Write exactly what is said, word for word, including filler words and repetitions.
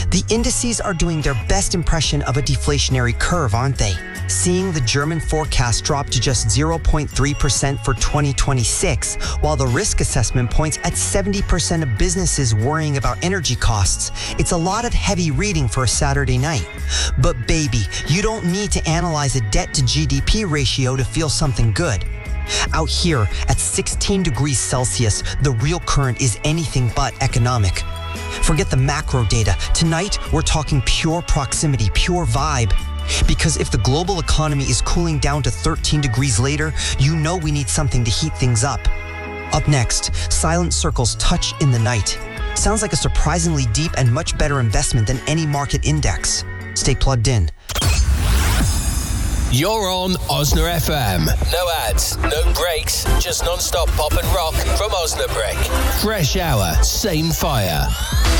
The indices are doing their best impression of a deflationary curve, aren't they? Seeing the German forecast drop to just zero point three percent for twenty twenty-six, while the risk assessment points at seventy percent of businesses worrying about energy costs. It's a lot of heavy reading for a Saturday night. But baby, you don't need to analyze a debt to G D P ratio to feel something good. Out here, at sixteen degrees Celsius, the real current is anything but economic. Forget the macro data. Tonight, we're talking pure proximity, pure vibe. Because if the global economy is cooling down to thirteen degrees later, you know we need something to heat things up. Up next, Silent Circle's Touch in the Night. Sounds like a surprisingly deep and much better investment than any market index. Stay plugged in. You're on Osna F M. No ads, no breaks, just non-stop pop and rock from Osnabrück. Fresh hour, same fire.